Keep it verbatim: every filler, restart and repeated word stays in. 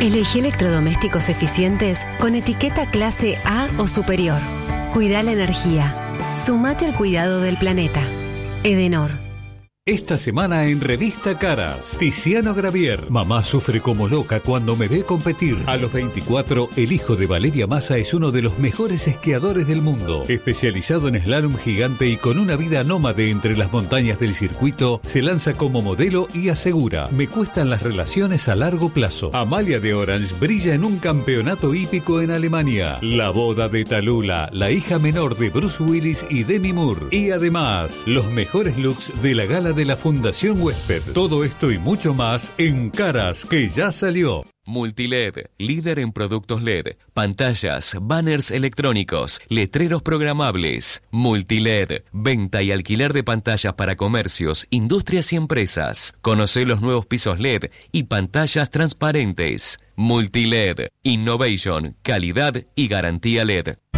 Elegí electrodomésticos eficientes con etiqueta clase A o superior. Cuida la energía. Sumate al cuidado del planeta. Edenor. Esta semana en Revista Caras, Tiziano Gravier. Mamá sufre como loca cuando me ve competir. A los veinticuatro, el hijo de Valeria Massa es uno de los mejores esquiadores del mundo. Especializado en slalom gigante y con una vida nómade entre las montañas del circuito, se lanza como modelo y asegura: me cuestan las relaciones a largo plazo. Amalia de Orange brilla en un campeonato hípico en Alemania. La boda de Tallulah, la hija menor de Bruce Willis y Demi Moore. Y además, los mejores looks de la gala de la Fundación Huésped. Todo esto y mucho más en Caras, que ya salió. Multiled, líder en productos L E D, pantallas, banners electrónicos, letreros programables. Multiled, venta y alquiler de pantallas para comercios, industrias y empresas. Conoce los nuevos pisos L E D y pantallas transparentes. Multiled, innovation, calidad y garantía L E D.